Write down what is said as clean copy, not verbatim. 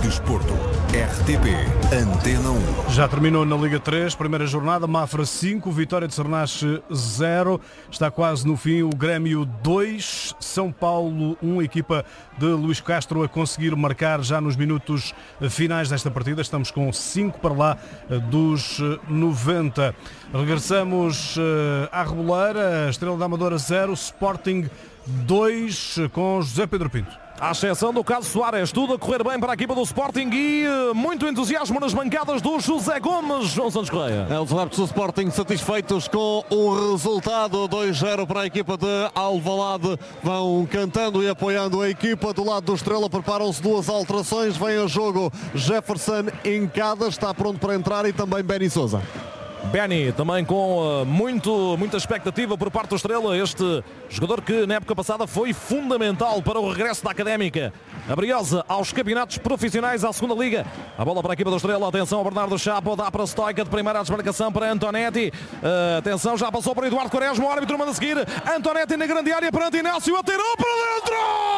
Desporto. RTP Antena 1. Já terminou na Liga 3, primeira jornada, Mafra 5, Vitória de Sernache 0. Está quase no fim o Grêmio 2, São Paulo 1, equipa de Luís Castro a conseguir marcar já nos minutos finais desta partida. Estamos com 5 para lá dos 90. Regressamos à Reboleira, Estrela da Amadora 0, Sporting 2, com José Pedro Pinto. À exceção do Carlos Soares, tudo a correr bem para a equipa do Sporting e muito entusiasmo nas bancadas do José Gomes. João Santos Correia. Os adeptos do Sporting satisfeitos com o resultado 2-0 para a equipa de Alvalade. Vão cantando e apoiando a equipa do lado do Estrela. Preparam-se duas alterações. Vem a jogo Jefferson Encada, está pronto para entrar, e também Benny Sousa. Benny, também com muita expectativa por parte do Estrela, este jogador que na época passada foi fundamental para o regresso da Académica a Briosa aos campeonatos profissionais, à segunda liga. A bola para a equipa do Estrela, atenção ao Bernardo Chapo, dá para Stoica de primeira, a desmarcação para Antonetti, atenção, já passou para Eduardo Quaresma, o árbitro manda seguir, Antonetti na grande área para Antinésio, atirou para dentro!